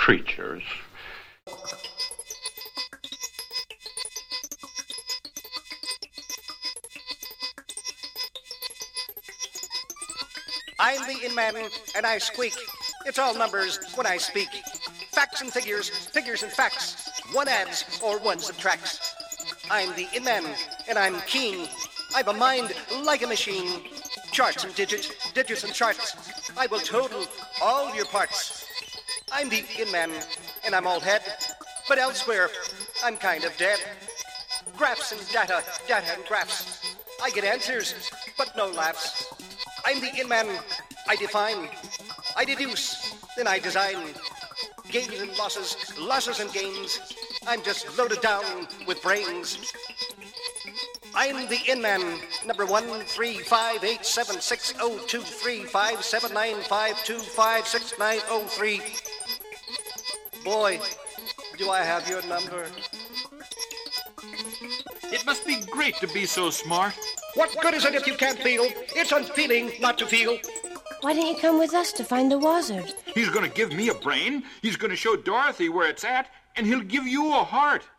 creatures. I'm the in-man, and I squeak. It's all numbers when I speak. Facts and figures, figures and facts. One adds or one subtracts. I'm the in-man, and I'm keen. I've a mind like a machine. Charts and digits, digits and charts. I will total all your parts. I'm the in-man, and I'm all head. But elsewhere, I'm kind of dead. Graphs and data, data and graphs. I get answers, but no laughs. I'm the in-man, I define. I deduce, then I design. Gains and losses, losses and gains. I'm just loaded down with brains. I'm the in-man, number 1358760235795256903. Boy, do I have your number. It must be great to be so smart. What good is it if you can't feel? It's unfeeling not to feel. Why don't you come with us to find the Wazard? He's going to give me a brain, he's going to show Dorothy where it's at, and he'll give you a heart.